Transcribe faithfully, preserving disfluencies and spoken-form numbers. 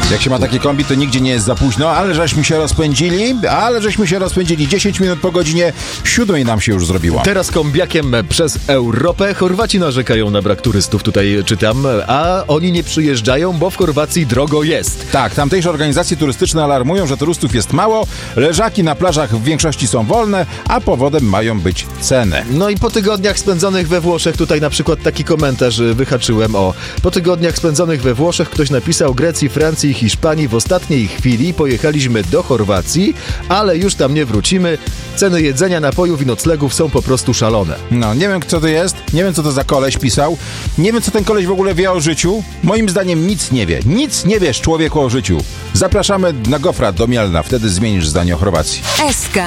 Jak się ma takie kombi, to nigdzie nie jest za późno, ale żeśmy się rozpędzili, ale żeśmy się rozpędzili. dziesięć minut po godzinie siódmej nam się już zrobiło. Teraz kombiakiem przez Europę. Chorwaci narzekają na brak turystów, tutaj czytam, a oni nie przyjeżdżają, bo w Chorwacji drogo jest. Tak, tamtejsze organizacje turystyczne alarmują, że turystów jest mało, leżaki na plażach w większości są wolne, a powodem mają być ceny. No i po tygodniach spędzonych we Włoszech, tutaj na przykład taki komentarz wyhaczyłem, o. Po tygodniach spędzonych we Włoszech ktoś napisał: Grecji, Francji i Hiszpanii w ostatniej chwili pojechaliśmy do Chorwacji, ale już tam nie wrócimy. Ceny jedzenia, napojów i noclegów są po prostu szalone. No, nie wiem co to jest, nie wiem co to za koleś pisał, nie wiem co ten koleś w ogóle wie o życiu. Moim zdaniem nic nie wie, nic nie wiesz człowieku o życiu. Zapraszamy na gofra do Mielna, wtedy zmienisz zdanie o Chorwacji. S K